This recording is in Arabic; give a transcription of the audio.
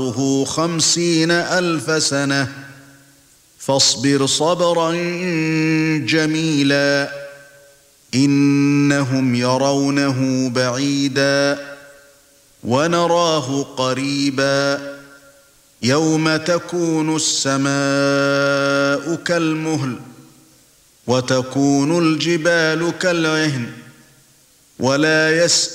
50,000 سنة فاصبر صبرا جميلا إنهم يرونه بعيدا ونراه قريبا يوم تكون السماء كالمهل وتكون الجبال كالعهن ولا